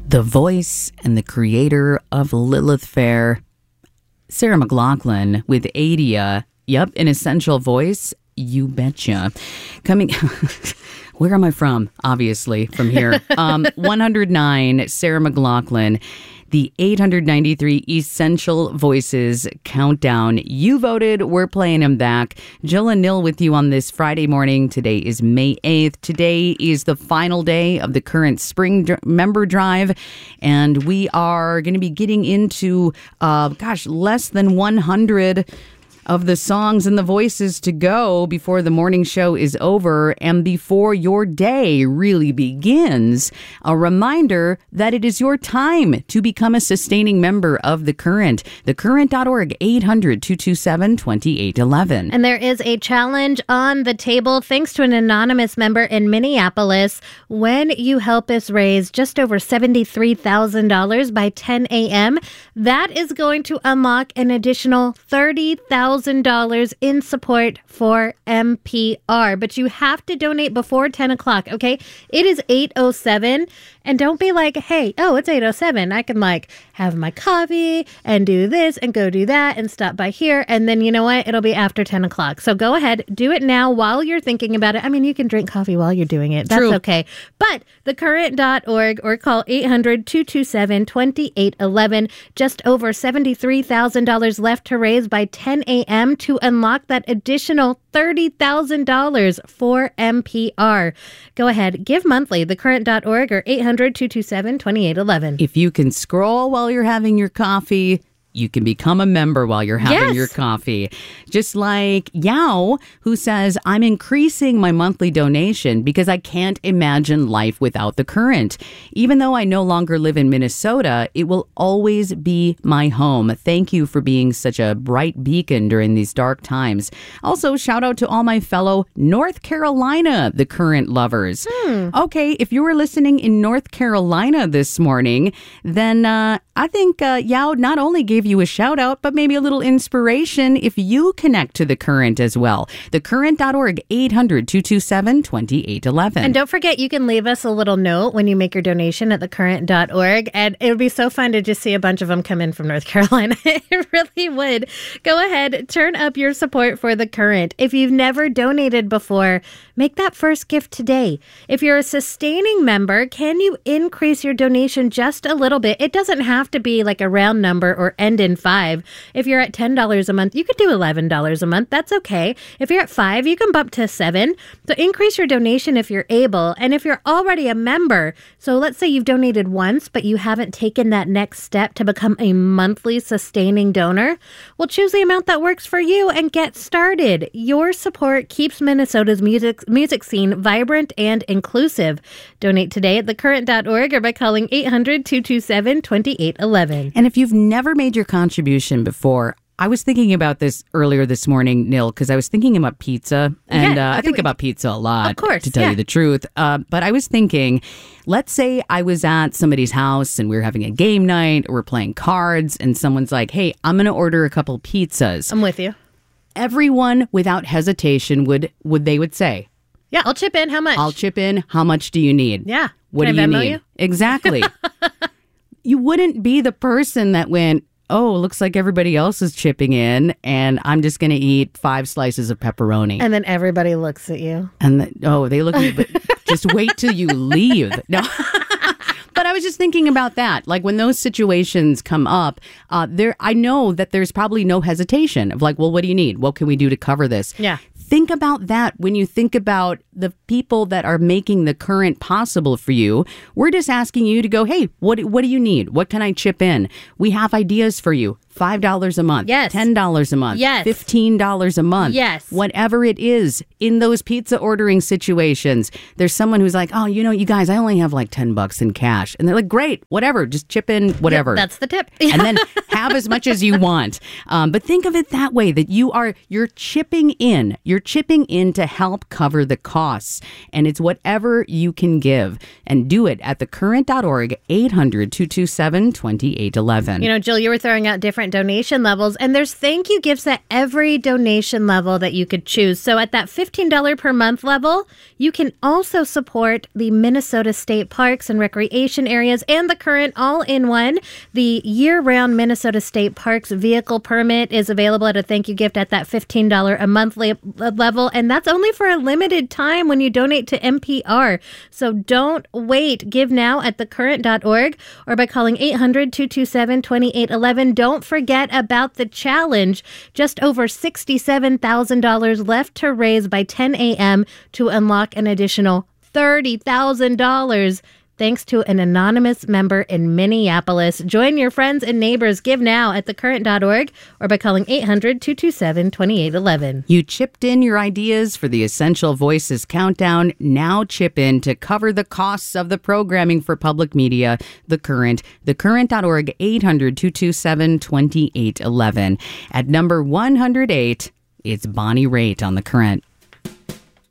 The voice and the creator of Lilith Fair, Sarah McLachlan with Adia. Yep, an essential voice. You betcha. Coming, where am I from? Obviously, from here. 109, Sarah McLachlan. The 893 Essential Voices Countdown. You voted. We're playing them back. Jill and Nil with you on this Friday morning. Today is May 8th. Today is the final day of the current spring member drive. And we are going to be getting into, less than 100 of the songs and the voices to go before the morning show is over and before your day really begins. A reminder that it is your time to become a sustaining member of The Current. TheCurrent.org, 800-227-2811. And there is a challenge on the table thanks to an anonymous member in Minneapolis. When you help us raise just over $73,000 by 10 a.m., that is going to unlock an additional $30,000 in support for NPR. But you have to donate before 10 o'clock, okay? It is 8:07, and don't be like, hey, it's 8:07. I can have my coffee and do this and go do that and stop by here. And then you know what? It'll be after 10 o'clock. So go ahead, do it now while you're thinking about it. I mean, you can drink coffee while you're doing it. That's okay. But thecurrent.org or call 800-227-2811. Just over $73,000 left to raise by 10 a.m. to unlock that additional $30,000 for NPR. Go ahead, give monthly, thecurrent.org or 800-227-2811. If you can scroll while you're having your coffee, you can become a member while you're having your coffee. Just like Yao, who says, I'm increasing my monthly donation because I can't imagine life without The Current. Even though I no longer live in Minnesota, it will always be my home. Thank you for being such a bright beacon during these dark times. Also, shout out to all my fellow North Carolina The Current lovers. Okay, if you were listening in North Carolina this morning, then I think Yao not only gave you a shout out, but maybe a little inspiration if you connect to The Current as well. TheCurrent.org, 800-227-2811. And don't forget, you can leave us a little note when you make your donation at TheCurrent.org. And it would be so fun to just see a bunch of them come in from North Carolina. It really would. Go ahead, turn up your support for The Current. If you've never donated before, make that first gift today. If you're a sustaining member, can you increase your donation just a little bit? It doesn't have to be like a round number or end in 5. If you're at $10 a month, you could do $11 a month. That's okay. If you're at 5, you can bump to 7. So increase your donation if you're able. And if you're already a member, so let's say you've donated once, but you haven't taken that next step to become a monthly sustaining donor, well, choose the amount that works for you and get started. Your support keeps Minnesota's music scene vibrant and inclusive. Donate today at thecurrent.org or by calling 800-227-2811. And if you've never made your contribution before, I was thinking about this earlier this morning, Nil, because I was thinking about pizza. And I think about pizza a lot, of course, to tell you the truth. But I was thinking, let's say I was at somebody's house and we were having a game night or we're playing cards and someone's like, hey, I'm going to order a couple pizzas. I'm with you. Everyone without hesitation would say, yeah, I'll chip in. How much? I'll chip in. How much do you need? Yeah. What Can do I you Venmo need? You? Exactly. You wouldn't be the person that went, oh, looks like everybody else is chipping in and I'm just going to eat 5 slices of pepperoni. And then everybody looks at you. And they look at you, but just wait till you leave. No. But I was just thinking about that. Like when those situations come up, I know that there's probably no hesitation of like, well, what do you need? What can we do to cover this? Yeah. Think about that when you think about the people that are making The Current possible for you. We're just asking you to go, hey, what do you need? What can I chip in? We have ideas for you. $5 a month. Yes. $10 a month. Yes. $15 a month. Yes. Whatever it is, in those pizza ordering situations, there's someone who's like, oh, you guys, I only have like $10 in cash. And they're like, great, whatever, just chip in whatever. Yeah, that's the tip. And then have as much as you want. But think of it that way, that you're chipping in. You're chipping in to help cover the costs. And it's whatever you can give. And do it at thecurrent.org, 800-227-2811. Jill, you were throwing out different different donation levels, and there's thank you gifts at every donation level that you could choose. So at that $15 per month level, you can also support the Minnesota State Parks and Recreation Areas and the Current all-in-one. The year-round Minnesota State Parks vehicle permit is available at a thank you gift at that $15 a month level, and that's only for a limited time when you donate to NPR. So don't wait. Give now at thecurrent.org or by calling 800-227-2811. Don't forget about the challenge. Just over $67,000 left to raise by 10 a.m. to unlock an additional $30,000. Thanks to an anonymous member in Minneapolis. Join your friends and neighbors. Give now at thecurrent.org or by calling 800-227-2811. You chipped in your ideas for the Essential Voices Countdown. Now chip in to cover the costs of the programming for public media. The Current, thecurrent.org, 800-227-2811. At number 108, it's Bonnie Raitt on The Current.